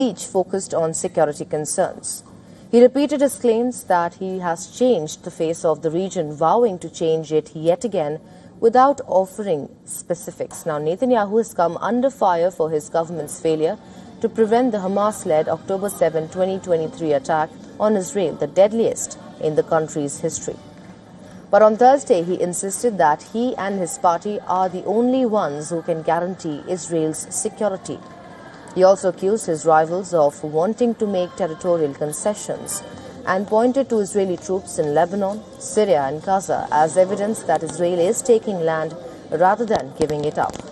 speech focused on security concerns. He repeated his claims that he has changed the face of the region, vowing to change it yet again without offering specifics. Now, Netanyahu has come under fire for his government's failure to prevent the Hamas-led October 7, 2023 attack on Israel, the deadliest in the country's history. But on Thursday, he insisted that he and his party are the only ones who can guarantee Israel's security. He also accused his rivals of wanting to make territorial concessions and pointed to Israeli troops in Lebanon, Syria and Gaza as evidence that Israel is taking land rather than giving it up.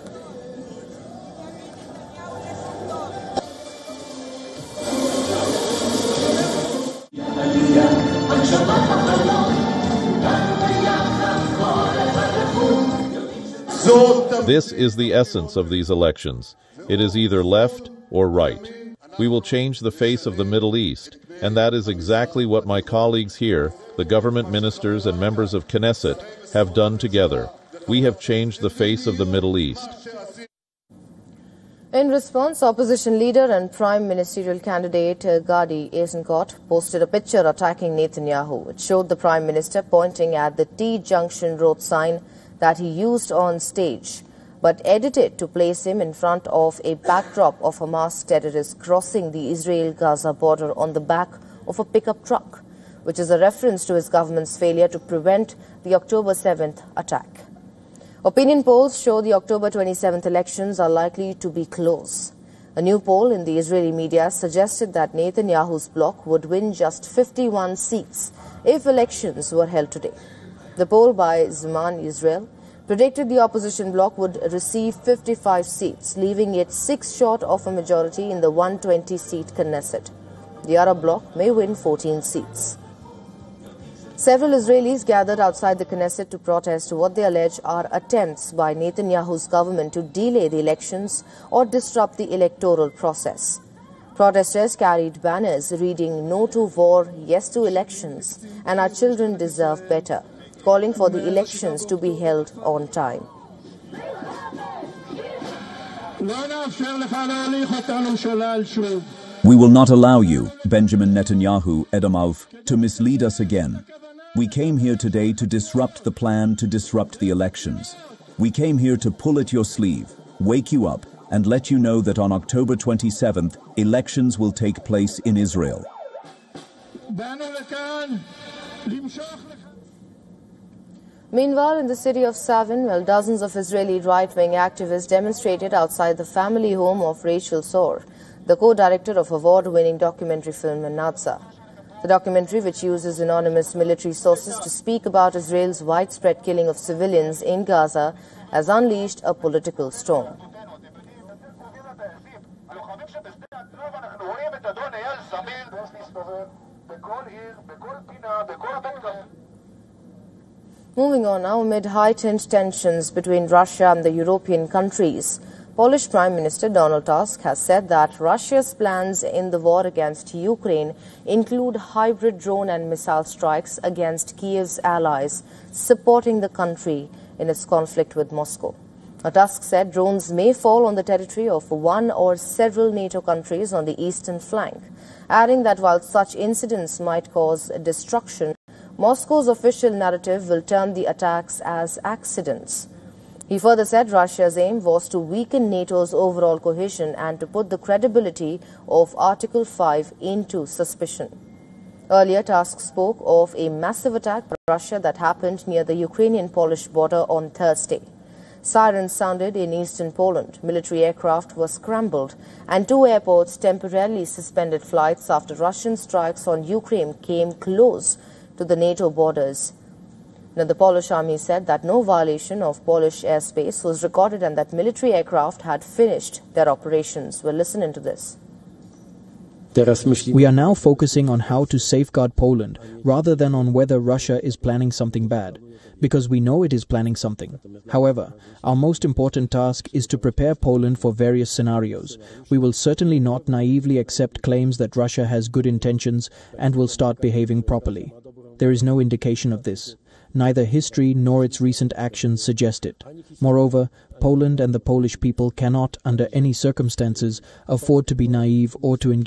This is the essence of these elections. It is either left or right. We will change the face of the Middle East, and that is exactly what my colleagues here, the government ministers and members of Knesset, have done together. We have changed the face of the Middle East. In response, opposition leader and prime ministerial candidate Gadi Eisenkot posted a picture attacking Netanyahu. It showed the prime minister pointing at the T-junction road sign that he used on stage, but edited to place him in front of a backdrop of Hamas terrorists crossing the Israel-Gaza border on the back of a pickup truck, which is a reference to his government's failure to prevent the October 7th attack. Opinion polls show the October 27th elections are likely to be close. A new poll in the Israeli media suggested that Netanyahu's bloc would win just 51 seats if elections were held today. The poll by Zman Israel predicted the opposition bloc would receive 55 seats, leaving it 6 short of a majority in the 120-seat Knesset. The Arab bloc may win 14 seats. Several Israelis gathered outside the Knesset to protest what they allege are attempts by Netanyahu's government to delay the elections or disrupt the electoral process. Protesters carried banners reading "No to war, yes to elections," and "Our children deserve better," calling for the elections to be held on time. We will not allow you, Benjamin Netanyahu, Edomov, to mislead us again. We came here today to disrupt the plan to disrupt the elections. We came here to pull at your sleeve, wake you up, and let you know that on October 27th, elections will take place in Israel. Meanwhile, in the city of Savin, dozens of Israeli right-wing activists demonstrated outside the family home of Rachel Sor, the co-director of award-winning documentary film Natzah. The documentary, which uses anonymous military sources to speak about Israel's widespread killing of civilians in Gaza, has unleashed a political storm. Moving on now, amid heightened tensions between Russia and the European countries, Polish Prime Minister Donald Tusk has said that Russia's plans in the war against Ukraine include hybrid drone and missile strikes against Kiev's allies, supporting the country in its conflict with Moscow. Tusk said drones may fall on the territory of one or several NATO countries on the eastern flank, adding that while such incidents might cause destruction, Moscow's official narrative will term the attacks as accidents. He further said Russia's aim was to weaken NATO's overall cohesion and to put the credibility of Article 5 into suspicion. Earlier, Tusk spoke of a massive attack by Russia that happened near the Ukrainian-Polish border on Thursday. Sirens sounded in eastern Poland. Military aircraft were scrambled, and 2 airports temporarily suspended flights after Russian strikes on Ukraine came close to the NATO borders. Now, the Polish army said that no violation of Polish airspace was recorded and that military aircraft had finished their operations. We'll listen into this. We are now focusing on how to safeguard Poland rather than on whether Russia is planning something bad, because we know it is planning something. However, our most important task is to prepare Poland for various scenarios. We will certainly not naively accept claims that Russia has good intentions and will start behaving properly. There is no indication of this. Neither history nor its recent actions suggest it. Moreover, Poland and the Polish people cannot, under any circumstances, afford to be naive or to engage